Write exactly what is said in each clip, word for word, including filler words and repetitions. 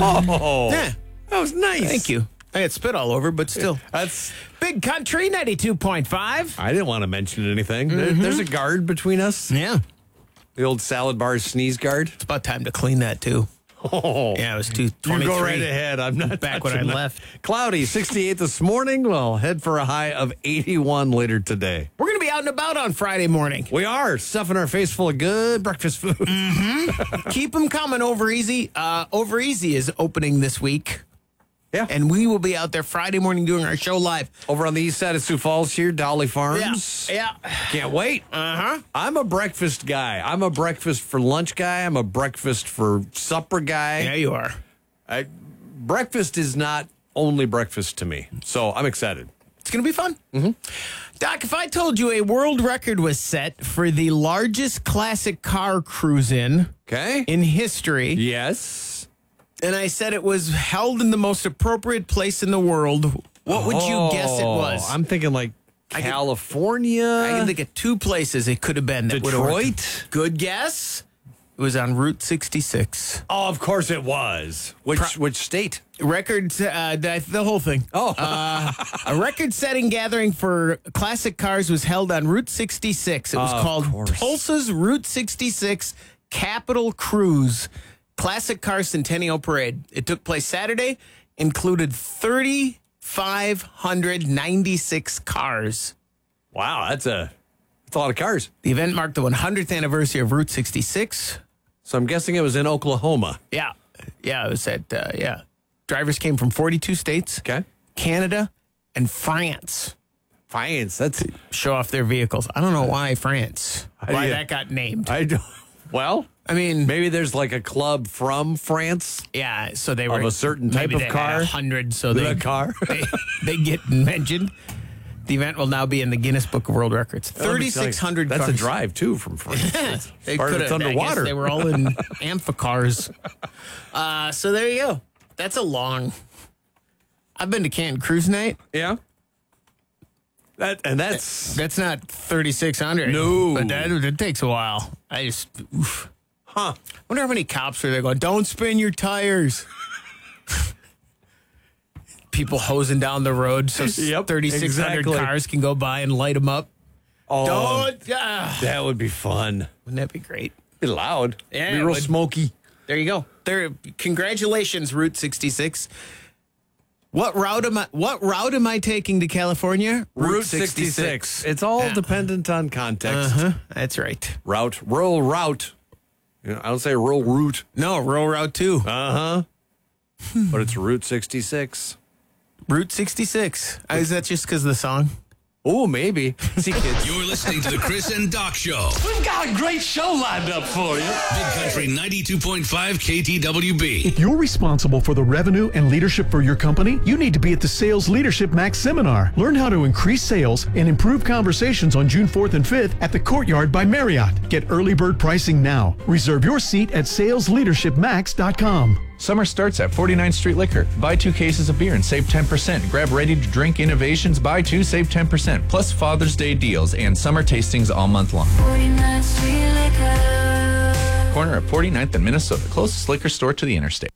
Oh, Yeah. that was nice. Thank you. I had spit all over, but still. That's. Big Country ninety-two point five. I didn't want to mention anything. There- There's a guard between us. Yeah. The old salad bar sneeze guard. It's about time to clean that, too. Oh, Yeah, it was two you twenty-three. go right ahead. I'm not Back when I touching that. left. Cloudy, sixty-eight this morning. We'll head for a high of eighty-one later today. We're going to be out and about on Friday morning. We are stuffing our face full of good breakfast food. Keep them coming, Over Easy. Uh, Over Easy is opening this week. Yeah. And we will be out there Friday morning doing our show live. Over on the east side of Sioux Falls here, Dolly Farms. Yeah. Can't wait. Uh-huh. I'm a breakfast guy. I'm a breakfast for lunch guy. I'm a breakfast for supper guy. Yeah, you are. I, breakfast is not only breakfast to me. So I'm excited. It's going to be fun. Mm-hmm. Doc, if I told you a world record was set for the largest classic car cruise-in Okay. in history, Yes. and I said it was held in the most appropriate place in the world, what would you guess it Oh, was? I'm thinking like I can- California. I can think of two places it could have been. That would've worked. Detroit. Good guess. It was on Route sixty-six. Oh, of course it was. Which Pro- which state? Record, uh, the, the whole thing. Oh, Uh, a record-setting gathering for classic cars was held on Route sixty-six. It was Of called course. Tulsa's Route sixty-six Capitol Cruise Classic Car Centennial Parade. It took place Saturday, included three thousand five hundred ninety-six cars. wow, that's a that's a lot of cars. The event marked the one hundredth anniversary of Route sixty-six. So I'm guessing it was in Oklahoma. Yeah. Yeah, it was at, uh, yeah. Drivers came from forty-two states, Okay. Canada, and France. France. That's Show off their vehicles. I don't know why France. Why yeah. that got named. I don't. Well, I mean, maybe there's like a club from France. yeah. So they were Of a certain type maybe of they car? Had a hundred, so they The car. they, they get mentioned. The event will now be in the Guinness Book of World Records. thirty-six hundred. That's cars. a drive too from France. They Part of coulda- it's I guess underwater. they were all in amphicars. Uh, so there you go. That's a long. I've been to Canton Cruise Night. Yeah. That and that's That's not thirty-six hundred. No. But that, it takes a while. I just, oof. huh. wonder how many cops are there going, don't spin your tires. People hosing down the road so Yep, thirty-six hundred exactly. cars can go by and light them up. Oh, Don't. Ah. that would be fun. Wouldn't that be great? Be loud. Yeah, Be it real would. smoky. There you go. There. Congratulations, Route sixty-six. What route am I? What route am I taking to California? Route sixty-six. It's all Yeah. dependent on context. Uh-huh. That's right. Route, rural route. You know, I don't say rural route. No, rural route two. Uh huh. But it's Route sixty-six. Route sixty-six. Uh, Is that just because of the song? Oh, maybe. See, kids. You're listening to the Chris and Doc Show. We've got a great show lined up for you. Big Country ninety-two point five K T W B. If you're responsible for the revenue and leadership for your company, you need to be at the Sales Leadership Max Seminar. Learn how to increase sales and improve conversations on June fourth and fifth at the Courtyard by Marriott. Get early bird pricing now. Reserve your seat at sales leadership max dot com. Summer starts at forty-ninth Street Liquor. Buy two cases of beer and save ten percent. Grab ready-to-drink innovations. Buy two, save ten percent. Plus Father's Day deals and summer tastings all month long. forty-ninth Street Liquor. Corner of forty-ninth and Minnesota. Closest liquor store to the interstate.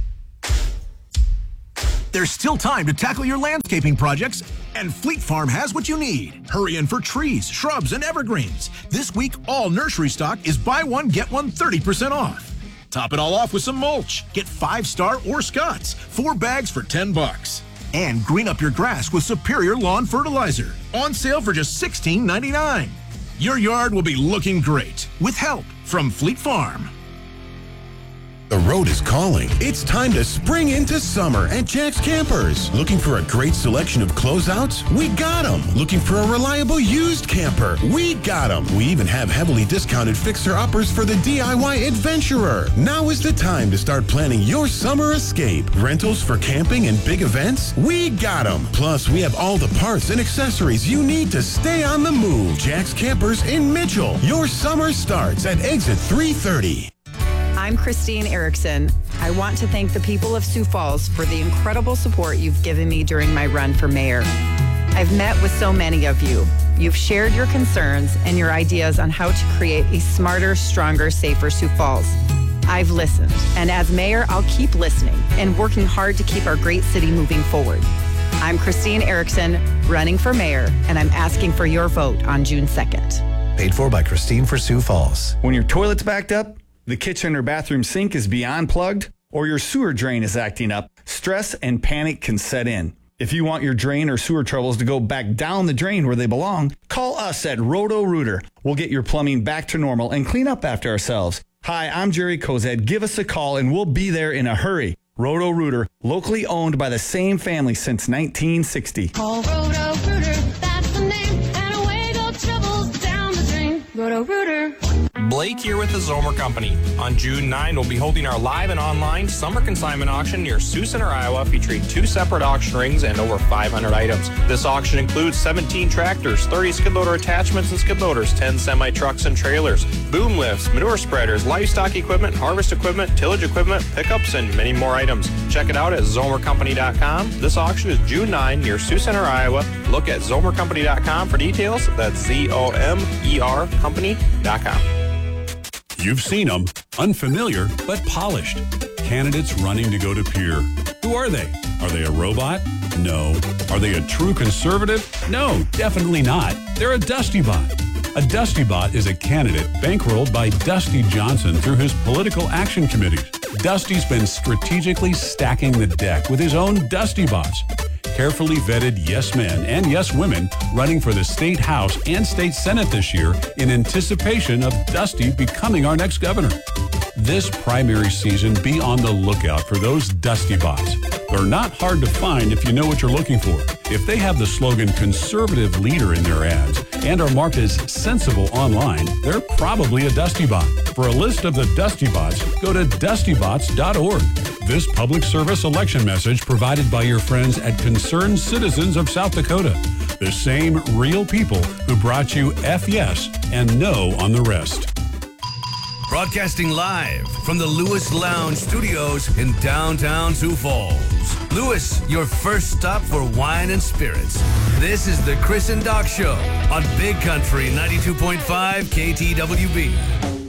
There's still time to tackle your landscaping projects, and Fleet Farm has what you need. Hurry in for trees, shrubs, and evergreens. This week, all nursery stock is buy one, get one thirty percent off. Top it all off with some mulch. Get Five Star or Scott's, four bags for ten bucks. And green up your grass with Superior Lawn Fertilizer. On sale for just sixteen ninety-nine. Your yard will be looking great with help from Fleet Farm. The road is calling. It's time to spring into summer at Jack's Campers. Looking for a great selection of closeouts? We got them. Looking for a reliable used camper? We got them. We even have heavily discounted fixer-uppers for the D I Y adventurer. Now is the time to start planning your summer escape. Rentals for camping and big events? We got them. Plus, we have all the parts and accessories you need to stay on the move. Jack's Campers in Mitchell. Your summer starts at exit three thirty. I'm Christine Erickson. I want to thank the people of Sioux Falls for the incredible support you've given me during my run for mayor. I've met with so many of you. You've shared your concerns and your ideas on how to create a smarter, stronger, safer Sioux Falls. I've listened, and as mayor, I'll keep listening and working hard to keep our great city moving forward. I'm Christine Erickson, running for mayor, and I'm asking for your vote on June second. Paid for by Christine for Sioux Falls. When your toilet's backed up, the kitchen or bathroom sink is beyond plugged, or your sewer drain is acting up, stress and panic can set in. If you want your drain or sewer troubles to go back down the drain where they belong, call us at Roto-Rooter. We'll get your plumbing back to normal and clean up after ourselves. Hi, I'm Jerry Kozad. Give us a call and we'll be there in a hurry. Roto-Rooter, locally owned by the same family since nineteen sixty. Call Roto-Rooter, that's the name, and away go troubles down the drain. Roto-Rooter. Blake here with the Zomer Company. On June ninth, we'll be holding our live and online summer consignment auction near Sioux Center, Iowa, featuring two separate auction rings and over five hundred items. This auction includes seventeen tractors, thirty skid loader attachments and skid loaders, ten semi-trucks and trailers, boom lifts, manure spreaders, livestock equipment, harvest equipment, tillage equipment, pickups, and many more items. Check it out at zomer company dot com. This auction is June ninth near Sioux Center, Iowa. Look at zomer company dot com for details. That's Z O M E R company dot com. You've seen them, unfamiliar but polished. Candidates running to go to Pierre. Who are they? Are they a robot? No. Are they a true conservative? No, definitely not. They're a Dusty Bot. A Dusty Bot is a candidate bankrolled by Dusty Johnson through his political action committees. Dusty's been strategically stacking the deck with his own Dusty Bots. Carefully vetted yes men and yes women running for the state house and state senate this year in anticipation of Dusty becoming our next governor. This primary season, be on the lookout for those Dusty Bots. They're not hard to find if you know what you're looking for. If they have the slogan conservative leader in their ads and are marked as sensible online, they're probably a Dusty Bot. For a list of the Dusty Bots, go to dusty bots dot org. This public service election message provided by your friends at Concerned Citizens of South Dakota, the same real people who brought you F yes and no on the rest. Broadcasting live from the Lewis Lounge Studios in downtown Sioux Falls. Lewis, your first stop for wine and spirits. This is the Chris and Doc Show on Big Country ninety-two point five K T W B.